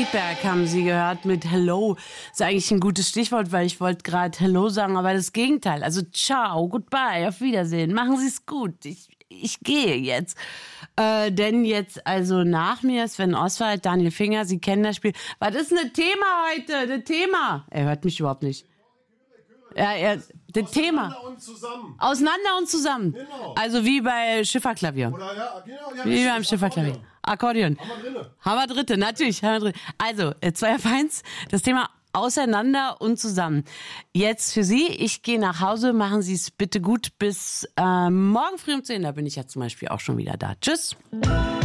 Sandberg haben Sie gehört mit Hello. Ist eigentlich ein gutes Stichwort, weil ich wollte gerade Hello sagen, aber das Gegenteil. Also ciao, goodbye, auf Wiedersehen. Machen Sie es gut. Ich gehe jetzt. Denn jetzt, also nach mir Sven Oswald, Daniel Finger, Sie kennen das Spiel. Was ist denn das Thema heute? Das Thema. Er hört mich überhaupt nicht. Ja, das Thema. Auseinander und zusammen. Auseinander und zusammen. Genau. Also wie bei Schifferklavier. Oder ja, genau. Ja, Wie beim Schifferklavier. Akkordeon. Haben wir Dritte, natürlich. Haben wir Dritte. Also, 2 auf 1, das Thema auseinander und zusammen. Jetzt für Sie, ich gehe nach Hause, machen Sie es bitte gut bis morgen früh um 10, da bin ich ja zum Beispiel auch schon wieder da. Tschüss.